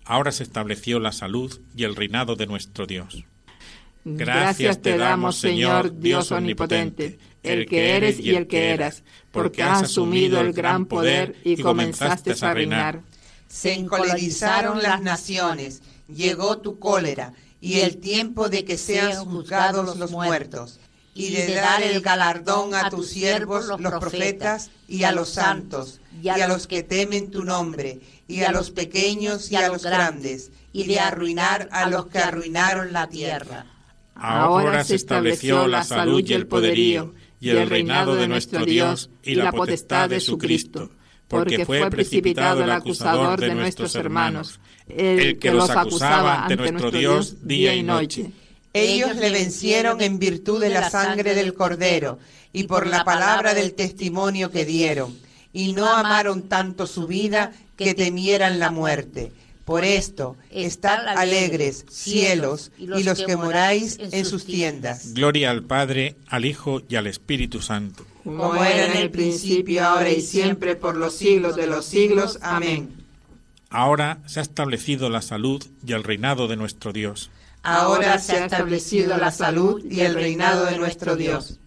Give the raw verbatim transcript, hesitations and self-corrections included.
ahora se estableció la salud y el reinado de nuestro Dios. Gracias te damos, Señor Dios omnipotente, el que eres y el que eras, porque has asumido el gran poder y comenzaste a reinar. Se encolerizaron las naciones, llegó tu cólera, y el tiempo de que sean juzgados los muertos, y de dar el galardón a tus siervos los profetas, y a los santos, y a los que temen tu nombre, y a los pequeños y a los grandes, y de arruinar a los que arruinaron la tierra. Ahora se estableció la salud y el poderío, y el reinado de nuestro Dios, y la potestad de su Cristo, porque fue precipitado el acusador de nuestros hermanos, el que los acusaba ante nuestro Dios día y noche. Ellos le vencieron en virtud de la sangre del Cordero, y por la palabra del testimonio que dieron, y no amaron tanto su vida que temieran la muerte. Por esto, estad alegres, cielos, y los que moráis en sus tiendas. Gloria al Padre, al Hijo y al Espíritu Santo. Como era en el principio, ahora y siempre, por los siglos de los siglos. Amén. Ahora se ha establecido la salud y el reinado de nuestro Dios. Ahora se ha establecido la salud y el reinado de nuestro Dios.